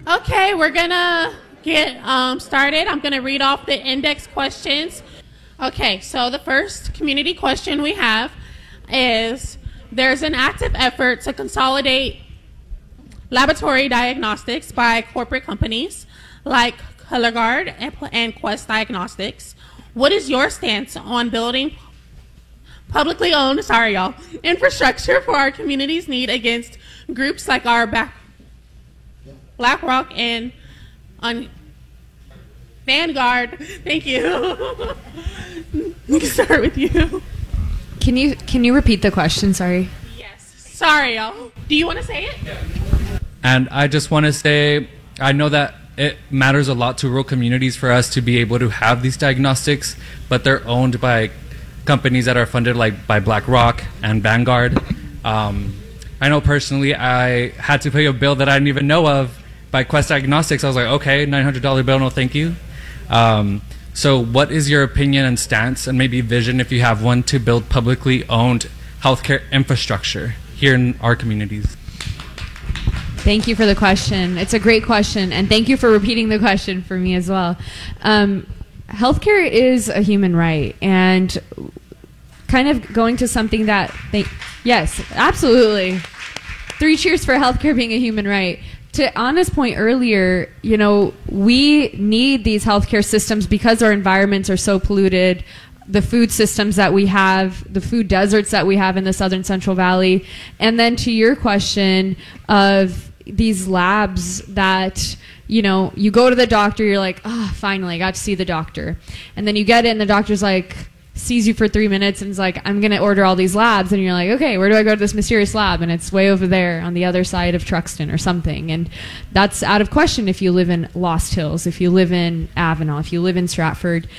Okay, we're gonna get started. I'm gonna read off the index questions. Okay, so the first community question we have is, there's an active effort to consolidate laboratory diagnostics by corporate companies like Cologuard and Quest Diagnostics. What is your stance on building publicly owned, infrastructure for our community's need against groups like our BlackRock and Vanguard? Thank you. We can start with you. Can you repeat the question? Sorry. Yes. Sorry, y'all. Do you want to say it? And I just want to say, I know that it matters a lot to rural communities for us to be able to have these diagnostics, but they're owned by companies that are funded by BlackRock and Vanguard. I know personally I had to pay a bill that I didn't even know of by Quest Diagnostics. I was like, okay, $900 bill, no thank you. So what is your opinion and stance, and maybe vision, if you have one, to build publicly owned healthcare infrastructure here in our communities? Thank you for the question. It's a great question, and thank you for repeating the question for me as well. Healthcare is a human right, and kind of going to something that, yes, absolutely. 3 cheers for healthcare being a human right. To Anna's point earlier, we need these healthcare systems because our environments are so polluted. The food systems that we have, the food deserts that we have in the Southern Central Valley. And then to your question of these labs that, you go to the doctor, you're like, finally, I got to see the doctor. And then you get it and the doctor's like, sees you for 3 minutes and is like, I'm going to order all these labs. And you're like, okay, where do I go to this mysterious lab? And it's way over there on the other side of Truxton or something. And that's out of question if you live in Lost Hills, if you live in Avenel, if you live in Stratford.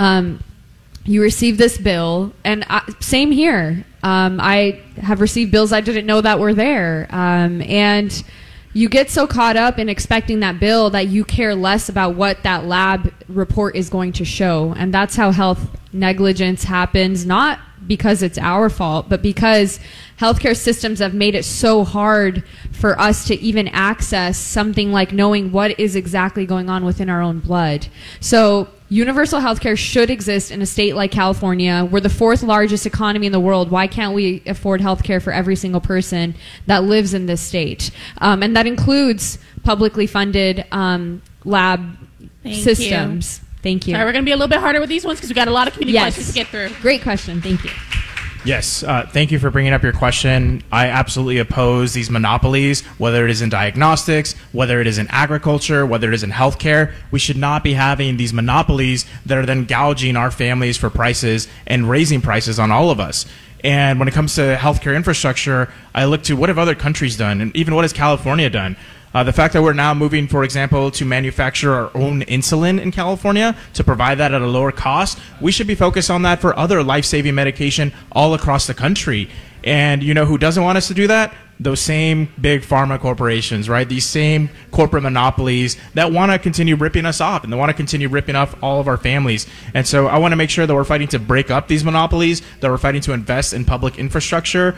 You receive this bill, and same here. I have received bills I didn't know that were there. And you get so caught up in expecting that bill that you care less about what that lab report is going to show. And that's how health negligence happens, not because it's our fault, but because healthcare systems have made it so hard for us to even access something like knowing what is exactly going on within our own blood. So universal healthcare should exist in a state like California. We're the 4th largest economy in the world. Why can't we afford healthcare for every single person that lives in this state? And that includes publicly funded lab systems. Thank you. All right, we're going to be a little bit harder with these ones because we've got a lot of community questions to get through. Great question. Thank you. Yes, thank you for bringing up your question. I absolutely oppose these monopolies, whether it is in diagnostics, whether it is in agriculture, whether it is in healthcare. We should not be having these monopolies that are then gouging our families for prices and raising prices on all of us. And when it comes to healthcare infrastructure, I look to what have other countries done, and even what has California done. The fact that we're now moving, for example, to manufacture our own insulin in California to provide that at a lower cost, we should be focused on that for other life-saving medication all across the country. And you know who doesn't want us to do that? Those same big pharma corporations, right? These same corporate monopolies that want to continue ripping us off, and they want to continue ripping off all of our families. And so I want to make sure that we're fighting to break up these monopolies, that we're fighting to invest in public infrastructure.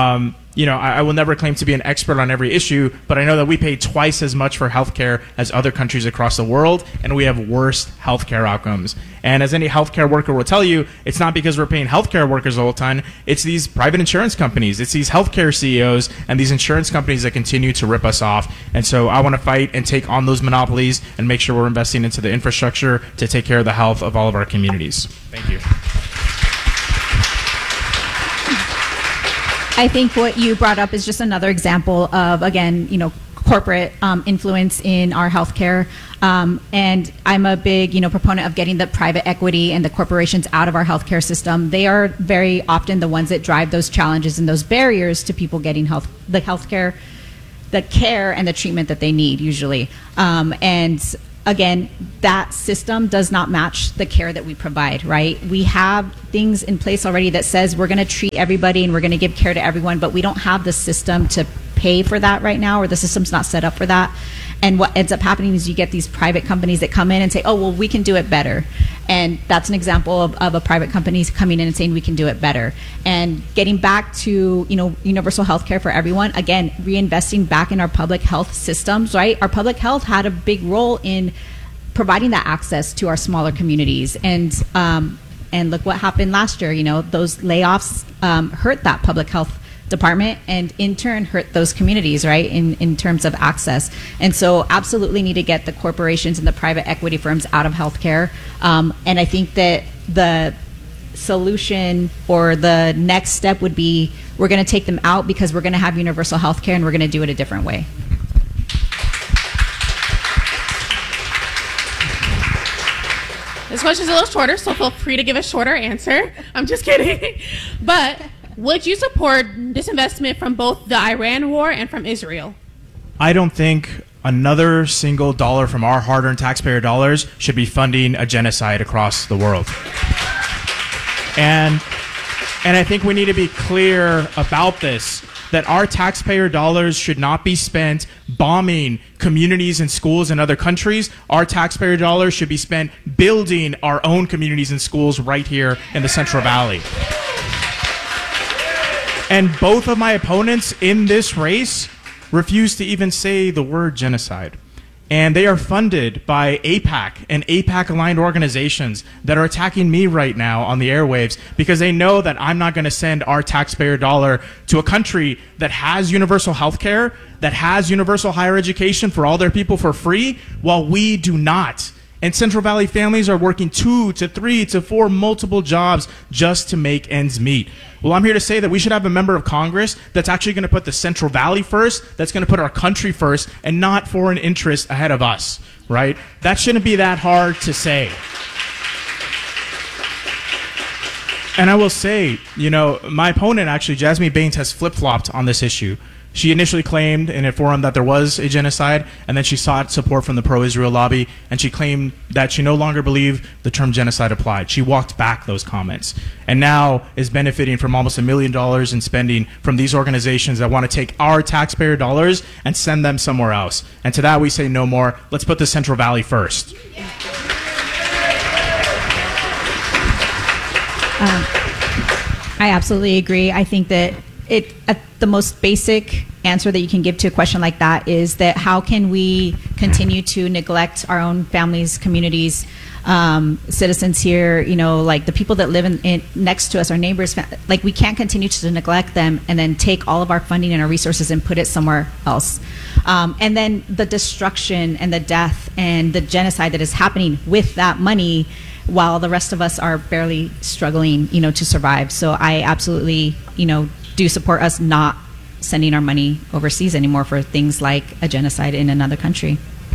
I will never claim to be an expert on every issue, but I know that we pay twice as much for healthcare as other countries across the world, and we have worse healthcare outcomes. And as any healthcare worker will tell you, it's not because we're paying healthcare workers all the time. It's these private insurance companies. It's these healthcare CEOs and these insurance companies that continue to rip us off. And so I want to fight and take on those monopolies and make sure we're investing into the infrastructure to take care of the health of all of our communities. Thank you. I think what you brought up is just another example of, again, corporate influence in our healthcare. And I'm a big, proponent of getting the private equity and the corporations out of our healthcare system. They are very often the ones that drive those challenges and those barriers to people getting the healthcare, the care and the treatment that they need usually. And again, that system does not match the care that we provide, right? We have things in place already that says we're going to treat everybody and we're going to give care to everyone, but we don't have the system to pay for that right now, or the system's not set up for that. And what ends up happening is you get these private companies that come in and say, oh, well, we can do it better. And that's an example of a private company coming in and saying we can do it better. And getting back to, universal health care for everyone, again, reinvesting back in our public health systems, right? Our public health had a big role in providing that access to our smaller communities. And look what happened last year. Those layoffs hurt that public health department and in turn hurt those communities, right, in terms of access. And so absolutely need to get the corporations and the private equity firms out of healthcare. And I think that the solution or the next step would be we're going to take them out because we're going to have universal healthcare and we're going to do it a different way. This question is a little shorter, so feel free to give a shorter answer. I'm just kidding. But would you support disinvestment from both the Iran war and from Israel? I don't think another single dollar from our hard-earned taxpayer dollars should be funding a genocide across the world. And I think we need to be clear about this, that our taxpayer dollars should not be spent bombing communities and schools in other countries. Our taxpayer dollars should be spent building our own communities and schools right here in the Central Valley. And both of my opponents in this race refuse to even say the word genocide. And they are funded by AIPAC and AIPAC-aligned organizations that are attacking me right now on the airwaves because they know that I'm not going to send our taxpayer dollar to a country that has universal health care, that has universal higher education for all their people for free, while we do not. And Central Valley families are working 2 to 3 to 4 multiple jobs just to make ends meet. Well, I'm here to say that we should have a member of Congress that's actually going to put the Central Valley first, that's going to put our country first, and not foreign interests ahead of us, right? That shouldn't be that hard to say. And I will say, my opponent, actually, Jasmine Baines, has flip-flopped on this issue. She initially claimed in a forum that there was a genocide, and then she sought support from the pro-Israel lobby, and she claimed that she no longer believed the term genocide applied. She walked back those comments, and now is benefiting from almost $1 million in spending from these organizations that want to take our taxpayer dollars and send them somewhere else. And to that we say no more. Let's put the Central Valley first. I absolutely agree. I think that the most basic answer that you can give to a question like that is that how can we continue to neglect our own families, communities, citizens here, like the people that live in next to us, our neighbors, like we can't continue to neglect them and then take all of our funding and our resources and put it somewhere else. And then the destruction and the death and the genocide that is happening with that money while the rest of us are barely struggling, to survive. So I absolutely, do support us not sending our money overseas anymore for things like a genocide in another country.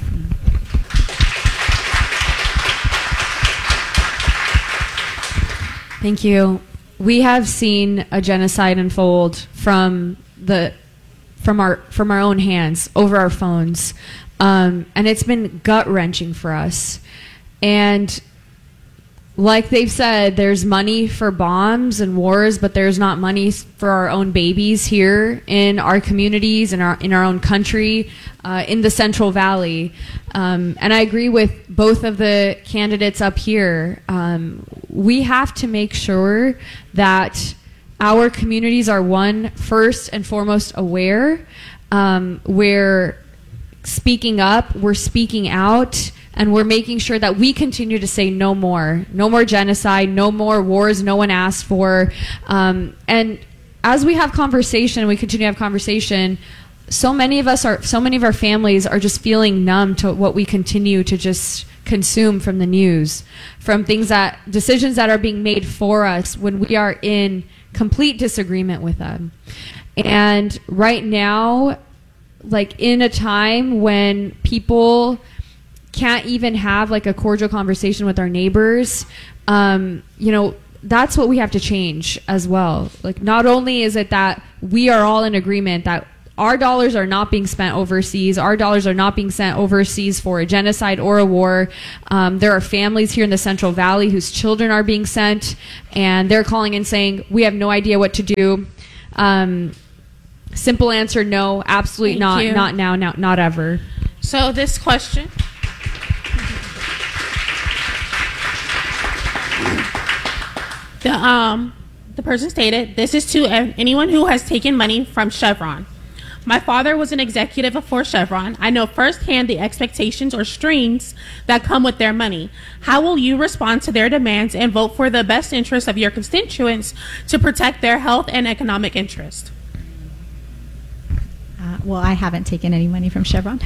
Thank you. We have seen a genocide unfold from our own hands over our phones, and it's been gut-wrenching for us. And like they've said, there's money for bombs and wars, but there's not money for our own babies here in our communities, in our own country, in the Central Valley. And I agree with both of the candidates up here. We have to make sure that our communities are, one, first and foremost aware. We're speaking up, we're speaking out, and we're making sure that we continue to say no more genocide, no more wars no one asked for. And as we have conversation, we continue to have conversation, so many of our families are just feeling numb to what we continue to just consume from the news, from decisions that are being made for us when we are in complete disagreement with them. And right now, like in a time when people can't even have like a cordial conversation with our neighbors, that's what we have to change as well. Like, not only is it that we are all in agreement that our dollars are not being spent overseas, our dollars are not being sent overseas for a genocide or a war. There are families here in the Central Valley whose children are being sent, and they're calling and saying, we have no idea what to do. Simple answer, no, absolutely not. Thank you. Not now, not ever. So this question. The person stated, this is to anyone who has taken money from Chevron. My father was an executive for Chevron. I know firsthand the expectations or strings that come with their money. How will you respond to their demands and vote for the best interests of your constituents to protect their health and economic interest? Well, I haven't taken any money from Chevron.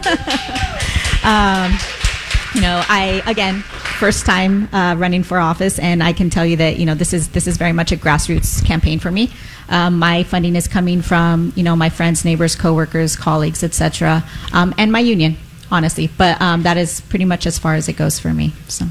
Again, first time running for office, and I can tell you that this is very much a grassroots campaign for me. My funding is coming from my friends, neighbors, coworkers, colleagues, etc., and my union, honestly. But that is pretty much as far as it goes for me. So.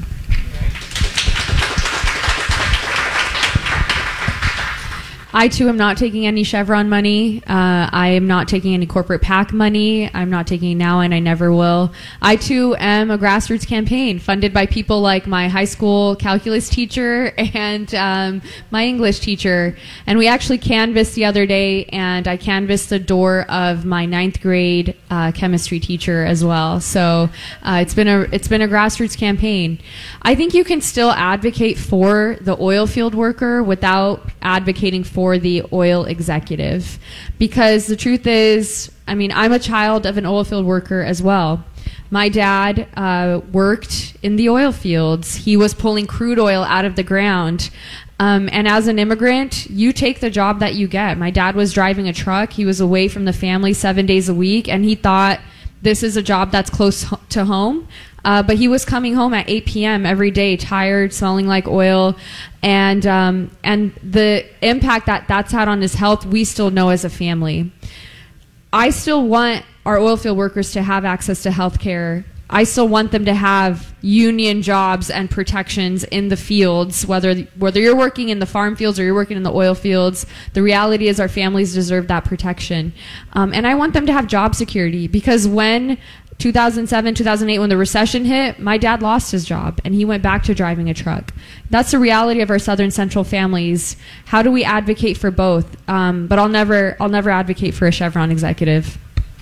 I too am not taking any Chevron money. I am not taking any corporate PAC money. I'm not taking now, and I never will. I too am a grassroots campaign funded by people like my high school calculus teacher and my English teacher. And we actually canvassed the other day, and I canvassed the door of my 9th grade chemistry teacher as well. So it's been a grassroots campaign. I think you can still advocate for the oil field worker without advocating for the oil executive, because the truth is, I'm a child of an oil field worker as well. My dad worked in the oil fields. He was pulling crude oil out of the ground. And as an immigrant, you take the job that you get. My dad was driving a truck. He was away from the family 7 days a week, and he thought this is a job that's close to home. But he was coming home at 8 p.m. every day, tired, smelling like oil, and the impact that's had on his health, we still know as a family. I still want our oil field workers to have access to health care. I still want them to have union jobs and protections in the fields, whether you're working in the farm fields or you're working in the oil fields. The reality is our families deserve that protection. And I want them to have job security, because when 2007, 2008, when the recession hit, my dad lost his job and he went back to driving a truck. That's the reality of our Southern Central families. How do we advocate for both? But I'll never advocate for a Chevron executive.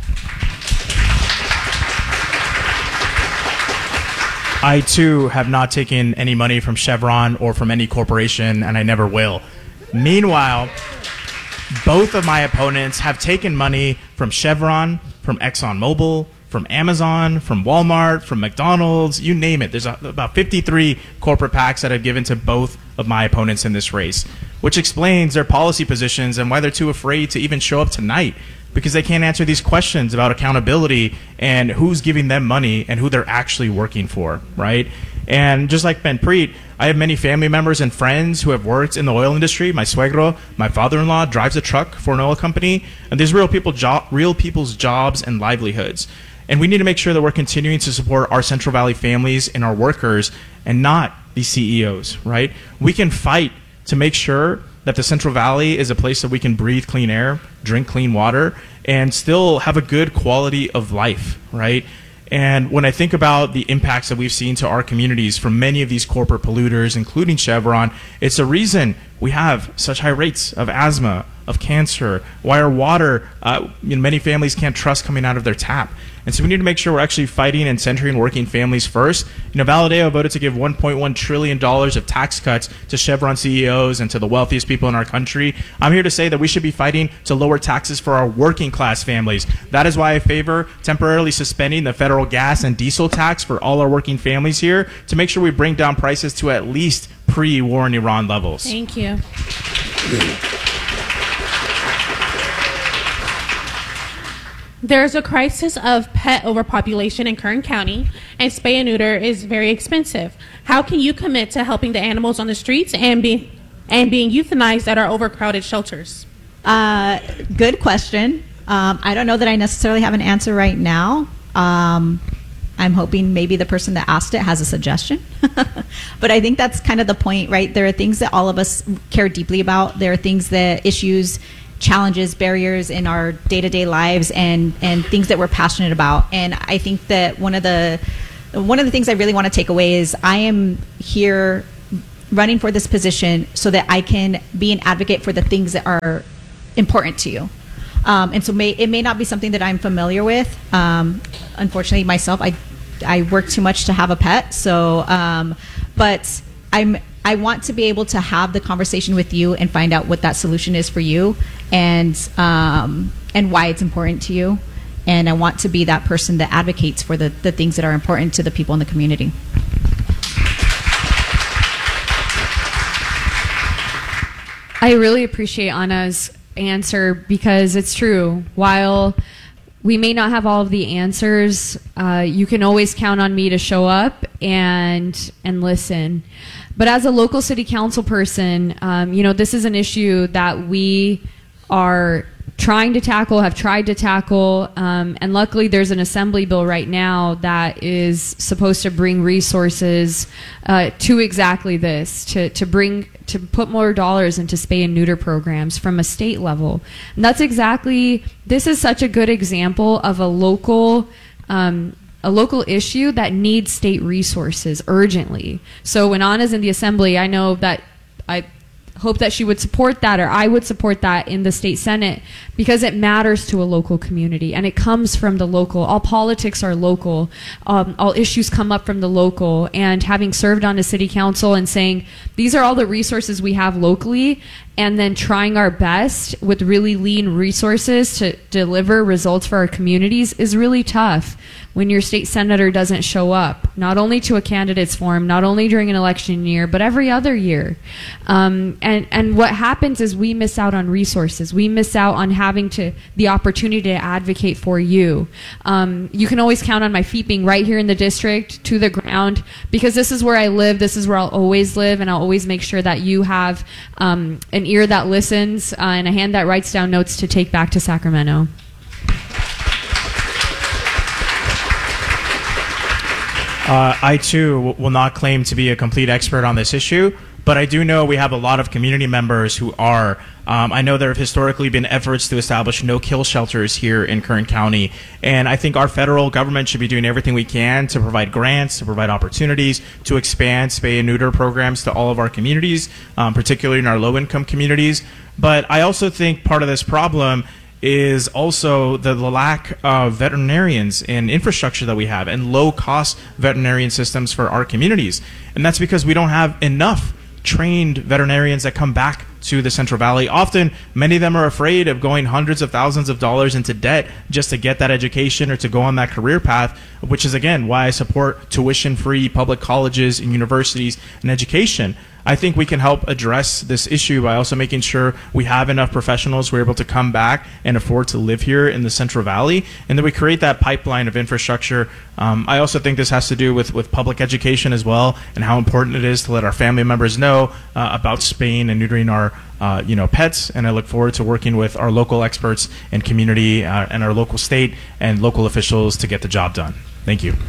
I too have not taken any money from Chevron or from any corporation, and I never will. Meanwhile, both of my opponents have taken money from Chevron, from ExxonMobil, from Amazon, from Walmart, from McDonald's, you name it. There's about 53 corporate PACs that have given to both of my opponents in this race, which explains their policy positions and why they're too afraid to even show up tonight, because they can't answer these questions about accountability and who's giving them money and who they're actually working for, right? And just like Ben Preet, I have many family members and friends who have worked in the oil industry. My suegro, my father-in-law, drives a truck for an oil company, and there's real people's jobs and livelihoods. And we need to make sure that we're continuing to support our Central Valley families and our workers, and not these CEOs, right? We can fight to make sure that the Central Valley is a place that we can breathe clean air, drink clean water, and still have a good quality of life, right? And when I think about the impacts that we've seen to our communities from many of these corporate polluters, including Chevron, it's a reason we have such high rates of asthma, of cancer, why our water, many families can't trust coming out of their tap. And so we need to make sure we're actually fighting and centering working families first. Valadeo voted to give $1.1 trillion of tax cuts to Chevron CEOs and to the wealthiest people in our country. I'm here to say that we should be fighting to lower taxes for our working class families. That is why I favor temporarily suspending the federal gas and diesel tax for all our working families here, to make sure we bring down prices to at least pre-war in Iran levels. Thank you. There's a crisis of pet overpopulation in Kern County, and spay and neuter is very expensive. How can you commit to helping the animals on the streets and being euthanized at our overcrowded shelters? Good question. I don't know that I necessarily have an answer right now. I'm hoping maybe the person that asked it has a suggestion. But I think that's kind of the point, right? There are things that all of us care deeply about. There are issues, challenges, barriers in our day-to-day lives, and things that we're passionate about. And I think that one of the things I really want to take away is I am here running for this position so that I can be an advocate for the things that are important to you. And so it may not be something that I'm familiar with. Unfortunately, myself, I work too much to have a pet. So, but I want to be able to have the conversation with you and find out what that solution is for you, and why it's important to you. And I want to be that person that advocates for the things that are important to the people in the community. I really appreciate Anna's answer, because it's true. While we may not have all of the answers, you can always count on me to show up and listen. But as a local city council person, this is an issue that we are trying to tackle, have tried to tackle, and luckily there's an assembly bill right now that is supposed to bring resources to exactly this, to put more dollars into spay and neuter programs from a state level. And this is such a good example of a local issue that needs state resources urgently. So when Anna's in the assembly, I know that I hope that she would support that, or I would support that in the state senate, because it matters to a local community and it comes from the local. All politics are local. All issues come up from the local. And having served on a city council and saying, these are all the resources we have locally, and then trying our best with really lean resources to deliver results for our communities is really tough when your state senator doesn't show up, not only to a candidates forum, not only during an election year, but every other year. And what happens is we miss out on resources. We miss out on having the opportunity to advocate for you. You can always count on my feet being right here in the district, to the ground, because this is where I live, this is where I'll always live, and I'll always make sure that you have an ear that listens and a hand that writes down notes to take back to Sacramento. I, too, will not claim to be a complete expert on this issue, but I do know we have a lot of community members who are. I know there have historically been efforts to establish no-kill shelters here in Kern County, and I think our federal government should be doing everything we can to provide grants, to provide opportunities, to expand spay and neuter programs to all of our communities, particularly in our low-income communities. But I also think part of this problem is also the lack of veterinarians and infrastructure that we have, and low-cost veterinarian systems for our communities. And that's because we don't have enough trained veterinarians that come back to the Central Valley. Often, many of them are afraid of going hundreds of thousands of dollars into debt just to get that education or to go on that career path, which is, again, why I support tuition-free public colleges and universities and education. I think we can help address this issue by also making sure we have enough professionals who are able to come back and afford to live here in the Central Valley, and then we create that pipeline of infrastructure. I also think this has to do with public education as well, and how important it is to let our family members know about spaying and neutering our pets. And I look forward to working with our local experts and community and our local state and local officials to get the job done. Thank you.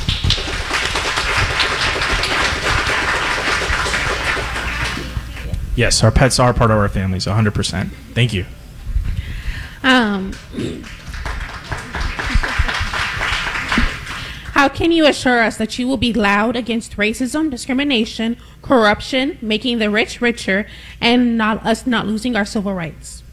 Yes, our pets are part of our families, 100%. Thank you. How can you assure us that you will be loud against racism, discrimination, corruption, making the rich richer, and us not losing our civil rights?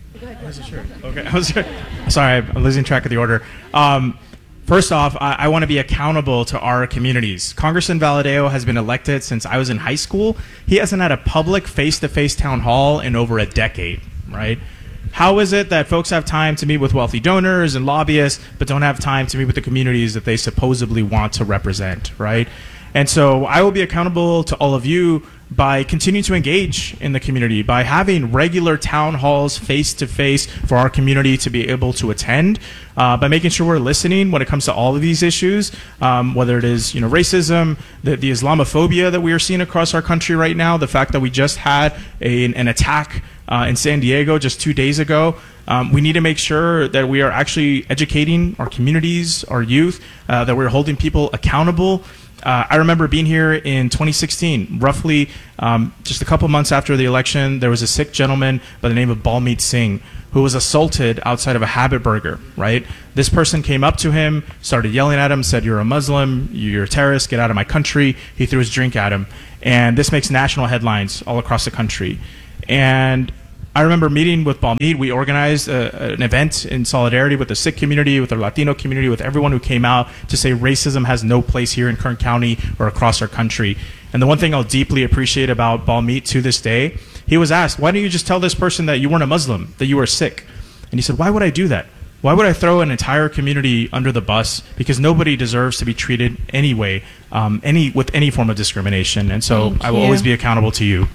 Okay, sorry, I'm losing track of the order. First off, I want to be accountable to our communities. Congressman Valadeo has been elected since I was in high school. He hasn't had a public face-to-face town hall in over a decade, right? How is it that folks have time to meet with wealthy donors and lobbyists, but don't have time to meet with the communities that they supposedly want to represent, right? And so I will be accountable to all of you by continuing to engage in the community, by having regular town halls face-to-face for our community to be able to attend, by making sure we're listening when it comes to all of these issues, whether it is racism, the Islamophobia that we are seeing across our country right now, the fact that we just had an attack in San Diego just 2 days ago. We need to make sure that we are actually educating our communities, our youth, that we're holding people accountable. I remember being here in 2016, roughly just a couple months after the election. There was a Sikh gentleman by the name of Balmeet Singh who was assaulted outside of a Habit Burger, right? This person came up to him, started yelling at him, said, "You're a Muslim, you're a terrorist, get out of my country." He threw his drink at him. And this makes national headlines all across the country. And I remember meeting with Balmeed. We organized an event in solidarity with the Sikh community, with the Latino community, with everyone who came out to say racism has no place here in Kern County or across our country. And the one thing I'll deeply appreciate about Balmeed to this day, he was asked, why don't you just tell this person that you weren't a Muslim, that you were Sikh? And he said, why would I do that? Why would I throw an entire community under the bus? Because nobody deserves to be treated anyway, with any form of discrimination. And so I will always be accountable to you.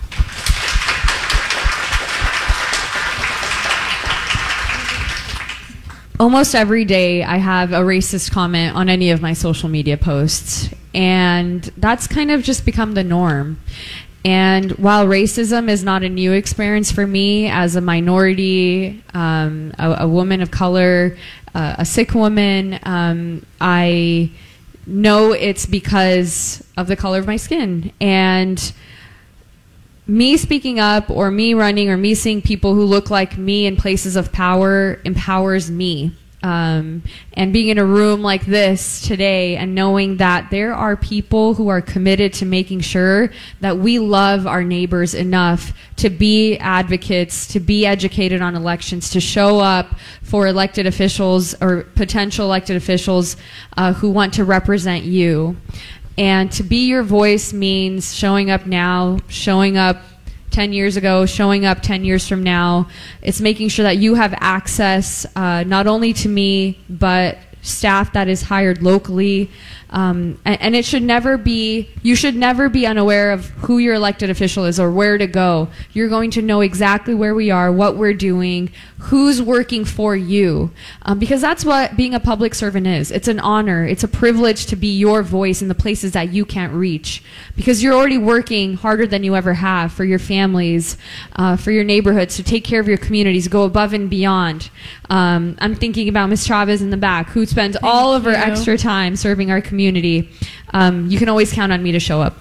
Almost every day I have a racist comment on any of my social media posts, and that's kind of just become the norm. And while racism is not a new experience for me as a minority, a woman of color, a Sikh woman, I know it's because of the color of my skin. And me speaking up or me running or me seeing people who look like me in places of power empowers me. And being in a room like this today and knowing that there are people who are committed to making sure that we love our neighbors enough to be advocates, to be educated on elections, to show up for elected officials or potential elected officials who want to represent you. And to be your voice means showing up now, showing up 10 years ago, showing up 10 years from now. It's making sure that you have access not only to me, but staff that is hired locally. And it should never be, you should never be unaware of who your elected official is or where to go. You're going to know exactly where we are, what we're doing, who's working for you. Because that's what being a public servant is. It's an honor. It's a privilege to be your voice in the places that you can't reach. Because you're already working harder than you ever have for your families, for your neighborhoods, to take care of your communities, go above and beyond. I'm thinking about Ms. Chavez in the back, who spends all of her extra time serving our community. You can always count on me to show up.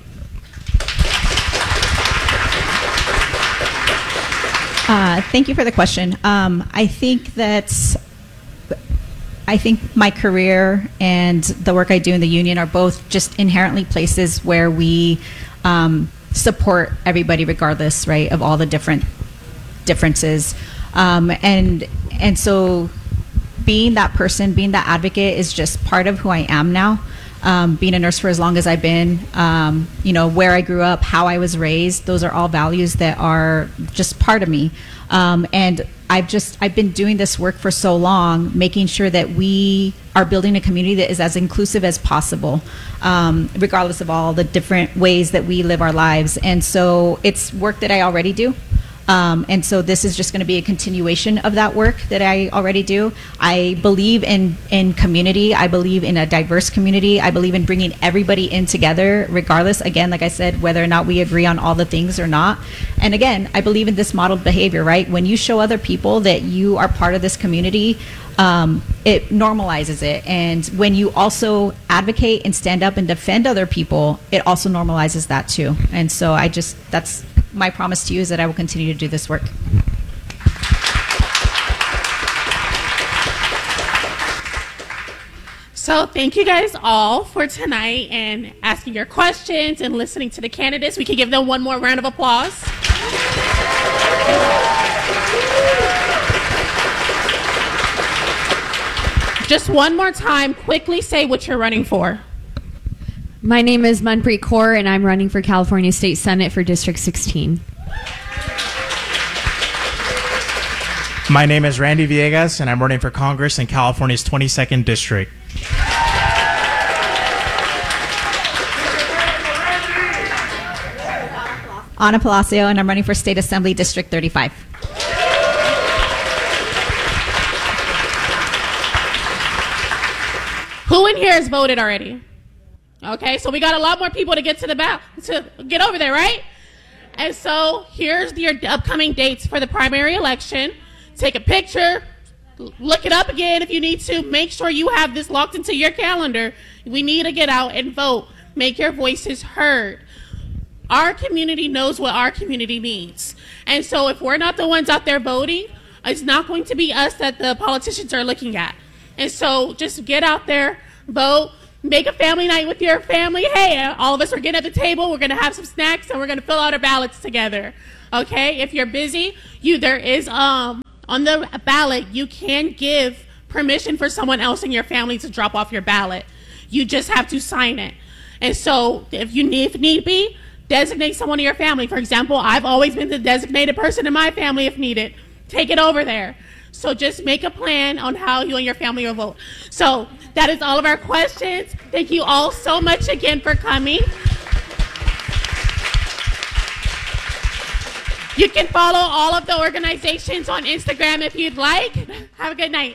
Thank you for the question. I think my career and the work I do in the union are both just inherently places where we support everybody regardless, right, of all the differences. And so being that person, being that advocate is just part of who I am now. Being a nurse for as long as I've been, where I grew up, how I was raised, those are all values that are just part of me. And I've been doing this work for so long, making sure that we are building a community that is as inclusive as possible, regardless of all the different ways that we live our lives. And so it's work that I already do. And so this is just going to be a continuation of that work that I already do. I believe in community. I believe in a diverse community. I believe in bringing everybody in together, regardless, again, like I said, whether or not we agree on all the things or not. And again, I believe in this modeled behavior, right? When you show other people that you are part of this community, it normalizes it. And when you also advocate and stand up and defend other people, it also normalizes that too. And so that's my promise to you, is that I will continue to do this work. So thank you guys all for tonight and asking your questions and listening to the candidates. We can give them one more round of applause. Just one more time, quickly say what you're running for. My name is Manpreet Kaur, and I'm running for California State Senate for District 16. My name is Randy Villegas, and I'm running for Congress in California's 22nd District. Ana Palacio, and I'm running for State Assembly District 35. Who in here has voted already? Okay, so we got a lot more people to get to the to get over there, right? And so here's your upcoming dates for the primary election. Take a picture, look it up again if you need to. Make sure you have this locked into your calendar. We need to get out and vote. Make your voices heard. Our community knows what our community needs. And so if we're not the ones out there voting, it's not going to be us that the politicians are looking at. And so just get out there, vote. Make a family night with your family. Hey, all of us are getting at the table. We're going to have some snacks, and we're going to fill out our ballots together. Okay, if you're busy, there is on the ballot, you can give permission for someone else in your family to drop off your ballot. You just have to sign it. And so if need be, designate someone in your family. For example, I've always been the designated person in my family if needed. Take it over there. So just make a plan on how you and your family will vote. So that is all of our questions. Thank you all so much again for coming. You can follow all of the organizations on Instagram if you'd like. Have a good night.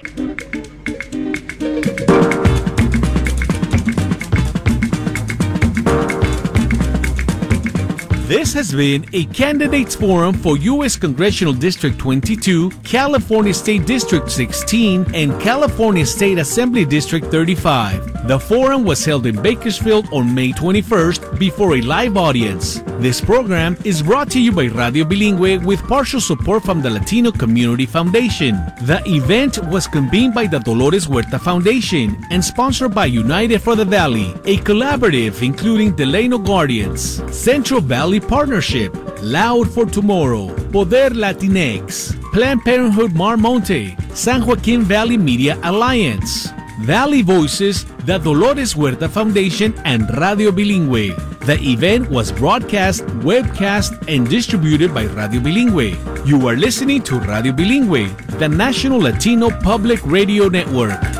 This has been a candidates forum for U.S. Congressional District 22, California State District 16, and California State Assembly District 35. The forum was held in Bakersfield on May 21st before a live audience. This program is brought to you by Radio Bilingüe with partial support from the Latino Community Foundation. The event was convened by the Dolores Huerta Foundation and sponsored by United for the Valley, a collaborative including Delano Guardians, Central Valley Partnership, Loud for Tomorrow, Poder Latinx, Planned Parenthood Mar Monte, San Joaquin Valley Media Alliance, Valley Voices, the Dolores Huerta Foundation, and Radio Bilingüe. The event was broadcast, webcast, and distributed by Radio Bilingüe. You are listening to Radio Bilingüe, the National Latino Public Radio Network.